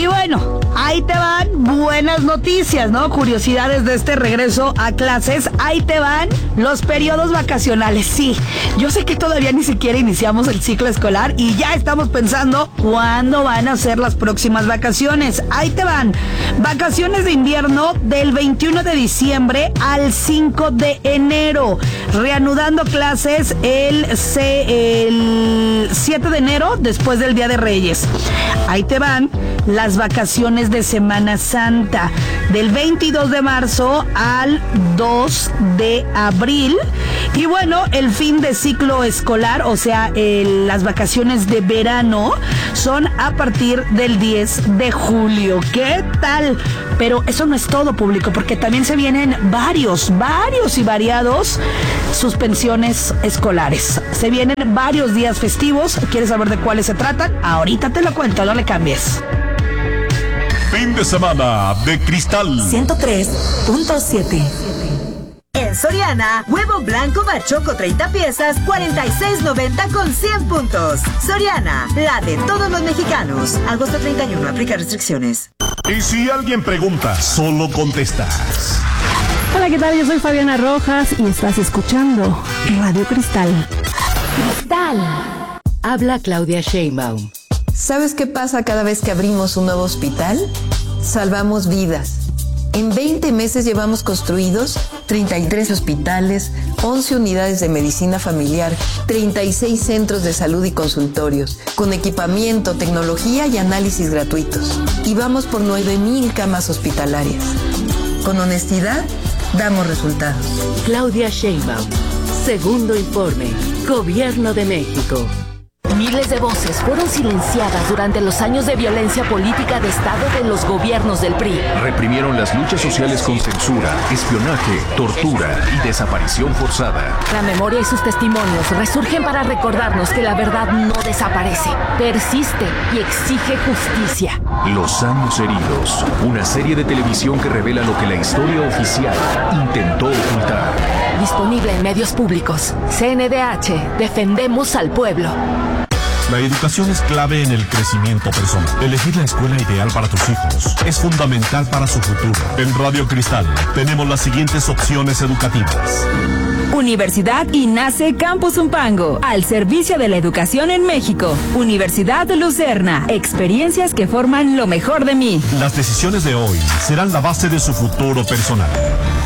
Y bueno, ahí te van buenas noticias, ¿no? Curiosidades de este regreso a clases. Ahí te van los periodos vacacionales. Sí, yo sé que todavía ni siquiera iniciamos el ciclo escolar y ya estamos pensando cuándo van a ser las próximas vacaciones. Ahí te van. Vacaciones de invierno del 21 de diciembre al 5 de enero. Reanudando clases el 7 de enero, después del Día de Reyes. Ahí te van las vacaciones de Semana Santa, del 22 de marzo al 2 de abril. Y bueno, el fin de ciclo escolar, o sea, las vacaciones de verano, son a partir del 10 de julio. ¿Qué tal? Pero eso no es todo, público, porque también se vienen varios y variados suspensiones escolares. Se vienen varios días festivos. ¿Quieres saber de cuáles se tratan? Ahorita te lo cuento, no le cambies. Fin de semana de Cristal 103.7. En Soriana, huevo blanco Bachoco 30 piezas, 46.90 con 100 puntos. Soriana, la de todos los mexicanos. Agosto 31, aplica restricciones. Y si alguien pregunta, solo contestas. Hola, ¿qué tal? Yo soy Fabiana Rojas y estás escuchando Radio Cristal. Cristal. Habla Claudia Sheinbaum. ¿Sabes qué pasa cada vez que abrimos un nuevo hospital? Salvamos vidas. En 20 meses llevamos construidos 33 hospitales, 11 unidades de medicina familiar, 36 centros de salud y consultorios, con equipamiento, tecnología y análisis gratuitos. Y vamos por 9,000 camas hospitalarias. Con honestidad, damos resultados. Claudia Sheinbaum. Segundo informe. Gobierno de México. Miles de voces fueron silenciadas durante los años de violencia política de Estado de los gobiernos del PRI. Reprimieron las luchas sociales con censura, espionaje, tortura y desaparición forzada. La memoria y sus testimonios resurgen para recordarnos que la verdad no desaparece, persiste y exige justicia. Los años heridos, una serie de televisión que revela lo que la historia oficial intentó ocultar. Disponible en medios públicos. CNDH, defendemos al pueblo. La educación es clave en el crecimiento personal. Elegir la escuela ideal para tus hijos es fundamental para su futuro. En Radio Cristal tenemos las siguientes opciones educativas. Universidad INACE Campus Zumpango, al servicio de la educación en México. Universidad Lucerna, experiencias que forman lo mejor de mí. Las decisiones de hoy serán la base de su futuro personal.